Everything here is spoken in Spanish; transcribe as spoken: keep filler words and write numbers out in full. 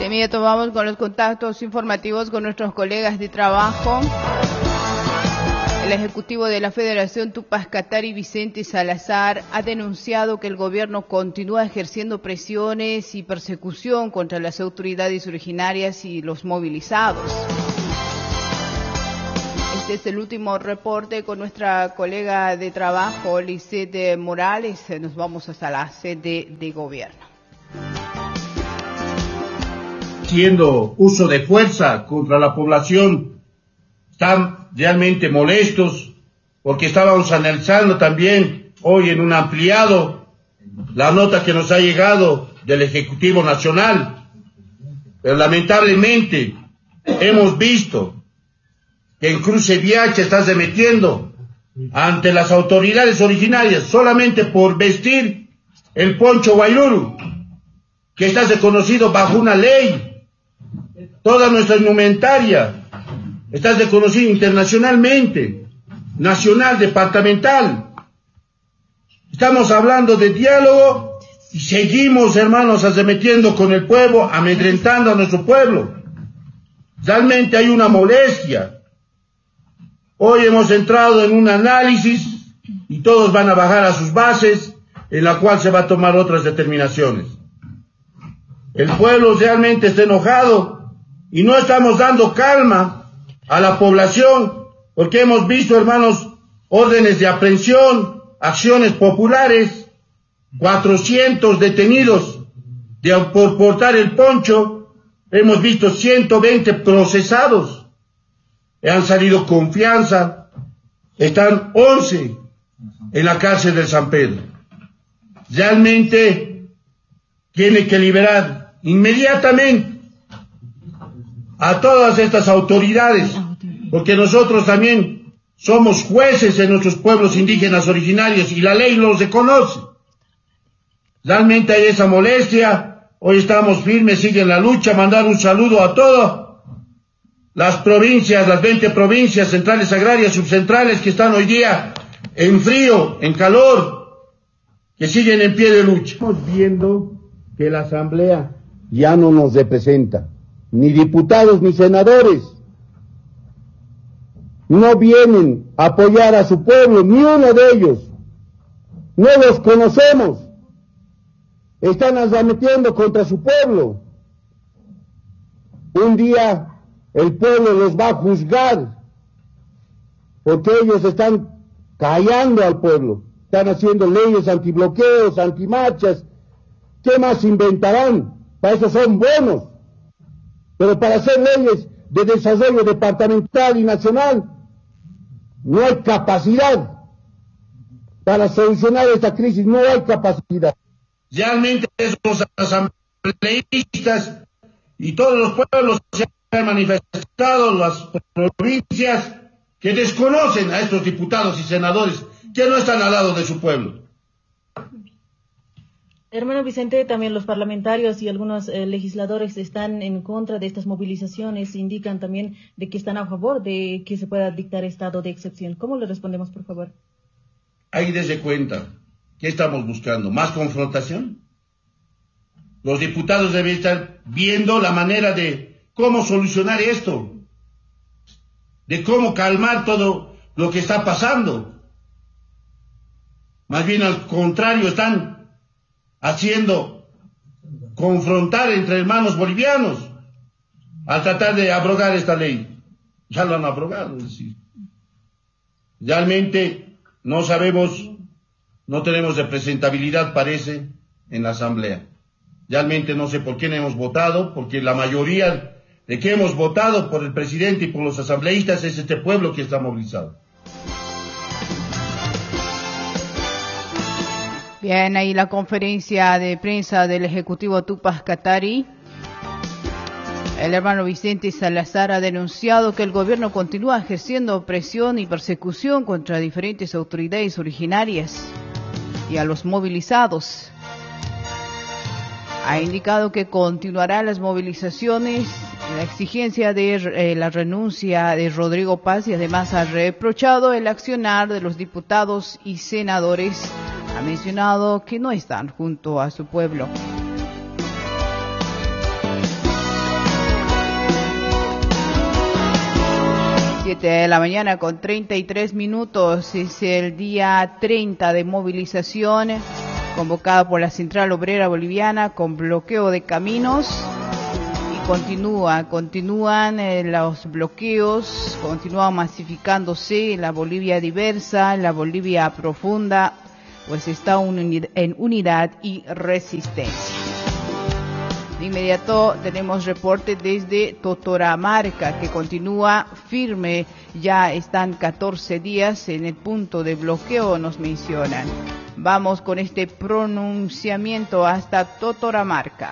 De inmediato vamos con los contactos informativos con nuestros colegas de trabajo. El ejecutivo de la Federación Tupac Katari, Vicente Salazar, ha denunciado que el gobierno continúa ejerciendo presiones y persecución contra las autoridades originarias y los movilizados. Este es el último reporte con nuestra colega de trabajo, Lisette Morales. Nos vamos hasta la sede de gobierno. Haciendo uso de fuerza contra la población, están realmente molestos porque estábamos analizando también hoy en un ampliado la nota que nos ha llegado del Ejecutivo Nacional, pero lamentablemente hemos visto que en Cruce Viacha estás metiendo ante las autoridades originarias solamente por vestir el poncho guairuru, que está reconocido bajo una ley. Toda nuestra indumentaria está reconocida internacionalmente, nacional, departamental. Estamos hablando de diálogo y seguimos, hermanos, arremetiendo con el pueblo, amedrentando a nuestro pueblo. Realmente hay una molestia. Hoy hemos entrado en un análisis y todos van a bajar a sus bases, en la cual se va a tomar otras determinaciones. El pueblo realmente está enojado y no estamos dando calma a la población, porque hemos visto, hermanos, órdenes de aprehensión, acciones populares, cuatrocientos detenidos de, por portar el poncho, hemos visto ciento veinte procesados, han salido confianza, están once en la cárcel de San Pedro. Realmente tiene que liberar inmediatamente a todas estas autoridades, porque nosotros también somos jueces en nuestros pueblos indígenas originarios y la ley los reconoce. Realmente hay esa molestia. Hoy estamos firmes, sigue la lucha. Mandar un saludo a todas las provincias, las veinte provincias centrales agrarias, subcentrales, que están hoy día en frío, en calor, que siguen en pie de lucha. Estamos viendo que la Asamblea ya no nos representa, ni diputados ni senadores. No vienen a apoyar a su pueblo, ni uno de ellos. No los conocemos. Están arremetiendo contra su pueblo. Un día el pueblo los va a juzgar, porque ellos están callando al pueblo. Están haciendo leyes antibloqueos, antimarchas. ¿Qué más inventarán? Para eso son buenos. Pero para hacer leyes de desarrollo departamental y nacional, no hay capacidad. Para solucionar esta crisis no hay capacidad. Realmente esos asambleístas y todos los pueblos se han manifestado, las provincias, que desconocen a estos diputados y senadores que no están al lado de su pueblo. Hermano Vicente, también los parlamentarios y algunos eh, legisladores están en contra de estas movilizaciones, indican también de que están a favor de que se pueda dictar estado de excepción. ¿Cómo le respondemos, por favor? Ahí desde cuenta, ¿qué estamos buscando? ¿Más confrontación? Los diputados deben estar viendo la manera de cómo solucionar esto, de cómo calmar todo lo que está pasando. Más bien al contrario, están haciendo confrontar entre hermanos bolivianos al tratar de abrogar esta ley. Ya lo han abrogado, es decir. Realmente no sabemos, no tenemos representabilidad, parece, en la Asamblea. Realmente no sé por quién hemos votado, porque la mayoría de que hemos votado por el presidente y por los asambleístas es este pueblo que está movilizado. Bien, ahí la conferencia de prensa del Ejecutivo Tupac Katari. El hermano Vicente Salazar ha denunciado que el gobierno continúa ejerciendo presión y persecución contra diferentes autoridades originarias y a los movilizados. Ha indicado que continuará las movilizaciones, la exigencia de eh, la renuncia de Rodrigo Paz, y además ha reprochado el accionar de los diputados y senadores. Ha mencionado que no están junto a su pueblo. siete de la mañana con treinta y tres minutos. Es el día treinta de movilización convocada por la Central Obrera Boliviana con bloqueo de caminos. Y continúa, continúan eh, los bloqueos, continúan masificándose en la Bolivia diversa, en la Bolivia profunda, pues está un, en unidad y resistencia. De inmediato tenemos reporte desde Totoramarca, que continúa firme. Ya están catorce días en el punto de bloqueo, nos mencionan. Vamos con este pronunciamiento hasta Totoramarca.